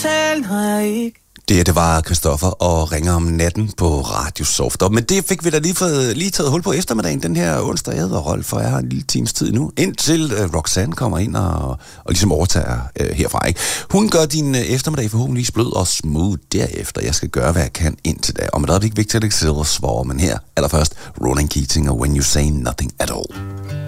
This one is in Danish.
tale, har jeg ikke. Det var Christoffer og Ringer om natten på Radio Soft. Men det fik vi da lige taget hul på eftermiddagen, den her onsdag. Jeg hedder Rolf, for jeg har en lille times tid nu, indtil Roxanne kommer ind og ligesom overtager herfra. Ikke? Hun gør din eftermiddag forhåbentlig blød og smooth derefter. Jeg skal gøre, hvad jeg kan indtil da. Og med det er det ikke vigtigt at ikke sidde og svare, men her allerførst Ronan Keating og When You Say Nothing At All.